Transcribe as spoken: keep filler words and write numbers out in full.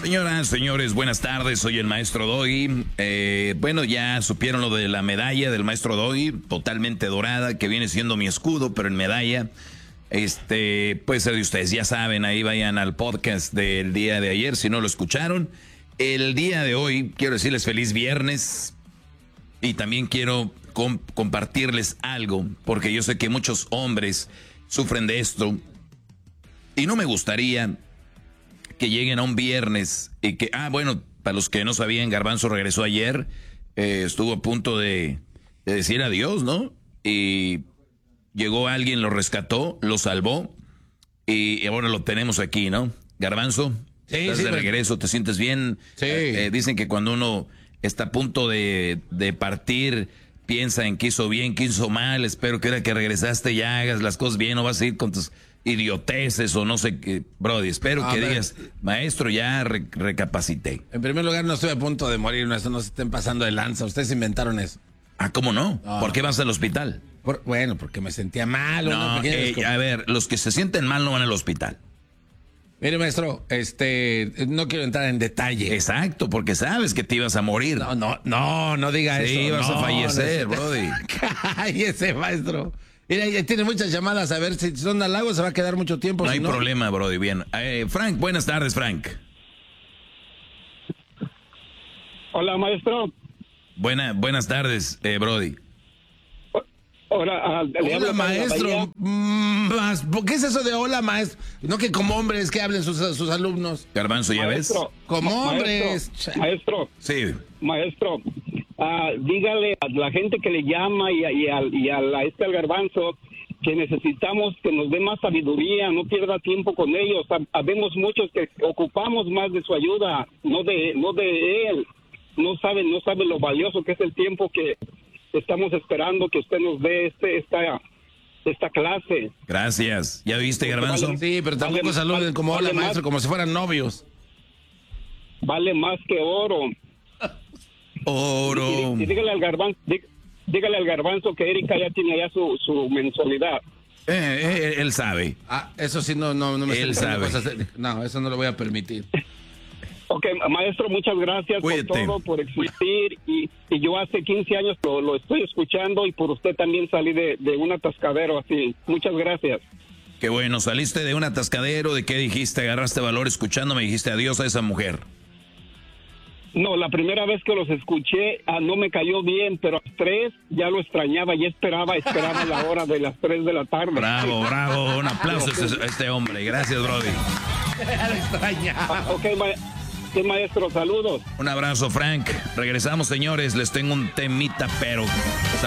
Señoras, señores, buenas tardes, soy el maestro Doggy. Eh, bueno, ya supieron lo de la medalla del maestro Doggy, totalmente dorada, que viene siendo mi escudo, pero en medalla. Este, puede ser de ustedes, ya saben, ahí vayan al podcast del día de ayer, si no lo escucharon. El día de hoy quiero decirles feliz viernes y también quiero com- compartirles algo, porque yo sé que muchos hombres sufren de esto y no me gustaría que lleguen a un viernes y que, ah, bueno, para los que no sabían, Garbanzo regresó ayer, eh, estuvo a punto de, de decir adiós, ¿no? Y llegó alguien, lo rescató, lo salvó y, y ahora lo tenemos aquí, ¿no? Garbanzo, sí, estás sí, de pero... regreso, ¿te sientes bien? Sí. Eh, eh, dicen que cuando uno está a punto de, de partir, piensa en qué hizo bien, qué hizo mal, espero que ahora que regresaste ya hagas las cosas bien, no vas a ir con tus idioteces o no sé qué, Brody, espero a que ver. digas, maestro, ya re- recapacité. En primer lugar, no estoy a punto de morir, no, eso no se estén pasando de lanza, ustedes inventaron eso. Ah, ¿cómo no? No. ¿Por qué vas al hospital? Por- bueno, porque me sentía mal. una No, pequeña eh, descom- a ver, los que se sienten mal no van al hospital. Mire, maestro, este, no quiero entrar en detalle. Exacto, porque sabes que te ibas a morir. No, no, no, no diga eso. Sí, vas no, a fallecer, no, Brody. Cállese, maestro. Mira, ya tiene muchas llamadas, a ver si son halagos, se va a quedar mucho tiempo. No si hay problema, Brody, bien. Eh, Frank, buenas tardes, Frank. Hola, maestro. Buena, buenas tardes, eh, Brody. Hola, ah, le Hola, hablo para la Bahía. maestro. Mm, más- ¿Qué es eso de hola, maestro? No que como hombres que hablen sus, sus alumnos. Garbanzo, ¿ya Maestro, Como ma- hombres. Maestro, maestro, ves? Sí. maestro, ah, dígale a la gente que le llama y, a- y, al- y a, la, este al Garbanzo que necesitamos que nos dé más sabiduría, no pierda tiempo con ellos. Hab- Habemos muchos que ocupamos más de su ayuda, no de, no de él. No sabe, no sabe lo valioso que es el tiempo que estamos esperando que usted nos dé este, esta, esta clase. Gracias. ¿Ya viste, Garbanzo? Vale. Sí, pero tampoco Vale, saluden vale, como hola, vale maestro, más. como si fueran novios. Vale más que oro. Oro. Y, y dígale al Garbanzo, dí- dígale al Garbanzo que Erika ya tiene ya su, su mensualidad. Eh, eh, él sabe. Ah, eso sí, no, no, no me Él están diciendo sabe. cosas de- No, eso no lo voy a permitir. Ok, maestro, muchas gracias Cuídate. por todo, por existir. Y, y yo hace quince años lo, lo estoy escuchando y por usted también salí de, de un atascadero así. Muchas gracias. Qué bueno, saliste de un atascadero, ¿de qué dijiste? Agarraste valor escuchándome, dijiste adiós a esa mujer. No, la primera vez que los escuché ah, no me cayó bien, pero a las tres ya lo extrañaba, ya esperaba, esperaba la hora de las tres de la tarde. Bravo, bravo, un aplauso a este, a este hombre. Gracias, Brody. Ah, ok, ma- sí, maestro, saludos. Un abrazo, Frank. Regresamos, señores. Les tengo un temita, pero